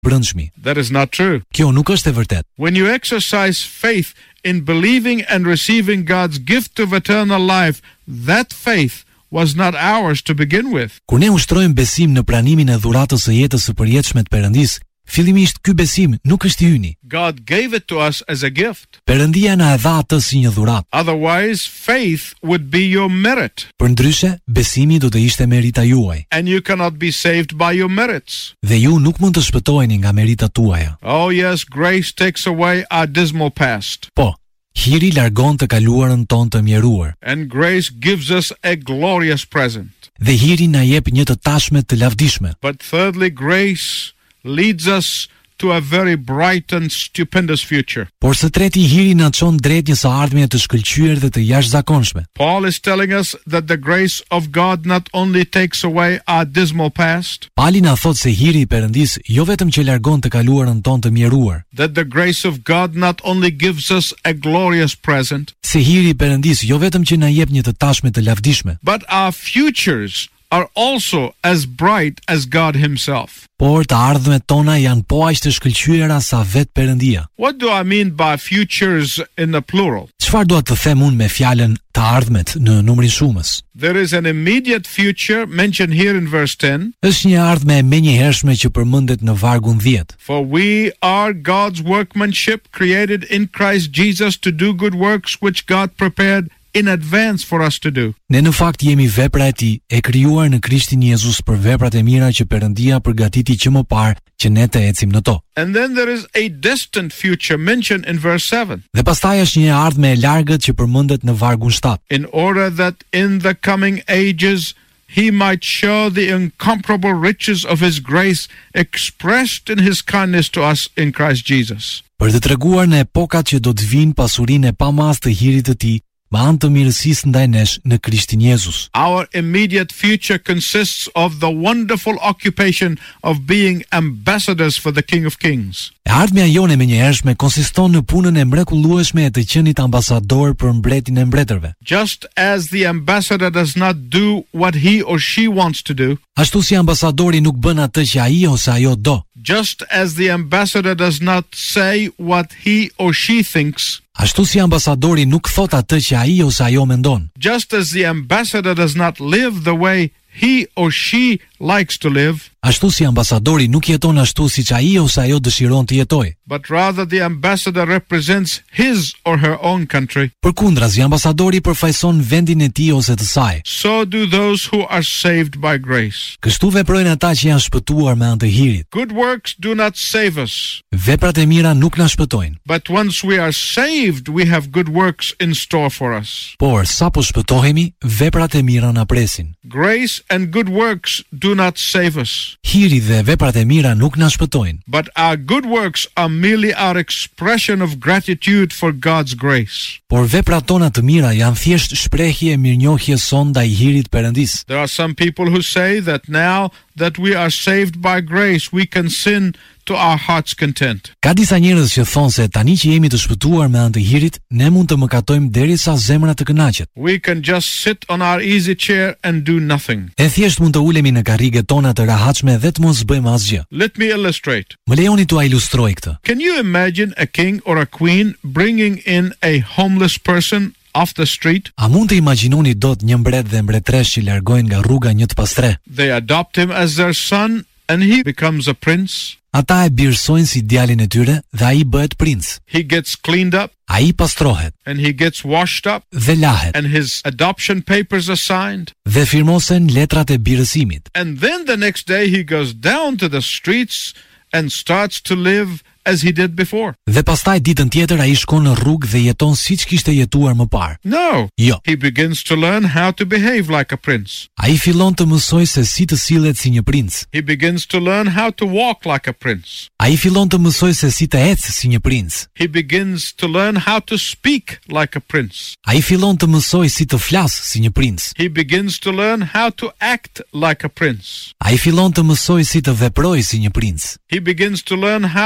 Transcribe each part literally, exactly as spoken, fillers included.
brendshmi. That is not true. Kjo nuk është e vërtetë. When you exercise faith in believing and receiving God's gift of eternal life, that faith was not ours to begin with. Kur ne ushtrojmë besim në pranimin e dhuratës së jetës së përjetshme të Perëndisë, fillimisht ky besim nuk është i yni. God gave it to us as a gift. Perëndia na e dha atë si një dhuratë. Otherwise, faith would be your merit. Përndryshe, besimi do të ishte merita juaj. And you cannot be saved by your merits. Dhe ju nuk mund të shpëtoheni nga meritat tuaja. Oh yes, grace takes away our dismal past. Po, hiri largon të kaluarën tonë të mjeruar. And grace gives us a glorious present. Dhe hiri na jep një të tashme të lavdishme. But thirdly, grace leads us to a very bright and stupendous future. Por së treti, hiri na çon drejt një së ardhmje të shkëlqyer dhe të jashtëzakonshme. Paul is telling us that the grace of God not only takes away our dismal past, Pali na thot se hiri i Perëndisë jo vetëm që largon të kaluarën tonë të mjeruar, that the grace of God not only gives us a glorious present, se hiri i Perëndisë jo vetëm që na jep një të tashme të lavdishme, but our futures are also as bright as God himself. por të ardhmet tona janë po aq të shkëlqyera sa vetë Perëndia. What do I mean by futures in the plural? Çfarë dua të them unë me fjalën të ardhmet në numrin shumës? There is an immediate future mentioned here in verse ten. Është një ardhme e menjëhershme që përmendet në vargun dhjetë. For we are God's workmanship, created in Christ Jesus to do good works which God prepared in advance for us to do. Ne në fakt jemi vepra e Tij, e krijuar në Krishtin Jezus për veprat e mira që Perëndia përgatiti që më parë që ne të ecim në to. And then there is a distant future mentioned in verse seven. Dhe pastaj është një ardhme e largët që përmendet në vargun shtatë. In order that in the coming ages he might show the incomparable riches of his grace expressed in his kindness to us in Christ Jesus. Për të treguar në epokat që do të vinë pasurinë e pamastë të hirit të Tij, me anë të mirësisë ndaj nesh në Krishtin Jezus. Our immediate future consists of the wonderful occupation of being ambassadors for the King of Kings. E ardhmja jone menjëhershme konsiston në punën e mrekullueshme e të qenit ambasador për mbretin e mbretërve. Just as the ambassador does not do what he or she wants to do, Ashtu si ambasadori nuk bën atë që ai ose ajo do. just as the ambassador does not say what he or she thinks, Ashtu si ambasadori nuk thot atë që ai ose ajo mendon. just as the ambassador does not live the way he or she likes to live, Ashtu si ambasadori nuk jeton ashtu siç ai ose ajo dëshiron të jetojë. but rather the ambassador represents his or her own country, Përkundrazi, ambasadori përfaqëson vendin e tij ose të saj. so do those who are saved by grace. Kështu veprojnë ata që janë shpëtuar me anë të hirit. Good works do not save us, Veprat e mira nuk na shpëtojnë, but once we are saved, we have good works in store for us. por sapo shpëtohemi, veprat e mira na presin. Grace and good works do not save us, Hiri dhe veprat e mira nuk na shpëtojnë, but our good works are merely our expression of gratitude for God's grace. por veprat tona të mira janë thjesht shprehje e mirënjohjes son ndaj hirit Perëndis. There are some people who say that now that we are saved by grace, we can sin to our heart's content. Ka disa njerëz që thonë se tani që jemi të shpëtuar me anë të hirit, ne mund të mëkatojmë derisa zemra të kënaqet. We can just sit on our easy chair and do nothing. E thjesht mund të ulemi në karriget tona të rahatshme dhe të mos bëjmë asgjë. Let me illustrate. Më lejoni t'ua ilustroj këtë. Can you imagine a king or a queen bringing in a homeless person off the street? A mund të imagjinoni dot një mbret dhe mbretresh që largojnë nga rruga një të pastre? They adopt him as their son and he becomes a prince. Ata e birësojnë si djalin e tyre dhe ai bëhet princ. He gets cleaned up Ai pastrohet and he gets washed up dhe lahet and his adoption papers are signed. dhe firmosen letrat e birësimit. And then the next day he goes down to the streets and starts to live as he did before. Dhe pastaj ditën tjetër ai shkon në rrugë dhe jeton siç kishte jetuar më parë. No. Jo. He begins to learn how to behave like a prince. Ai fillon të mësojë se si të sillet si një princ. He begins to learn how to walk like a prince. Ai fillon të mësojë se si të ecë si një princ. He begins to learn how to speak like a prince. Ai fillon të mësojë si të flasë si një princ. He begins to learn how to act like a prince. Ai fillon të mësojë si të veprojë si një princ. He begins to learn how to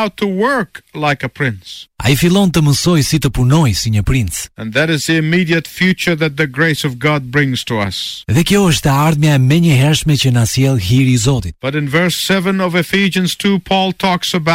work like a prince. Ai fillon të mësoj si të punoj si një princ. And that is the immediate future that the grace of God brings to us. Dhe kjo është e ardhmja e menjëhershme që na sjell hiri i Zotit. But in verse seven of Ephesians two, Paul talks about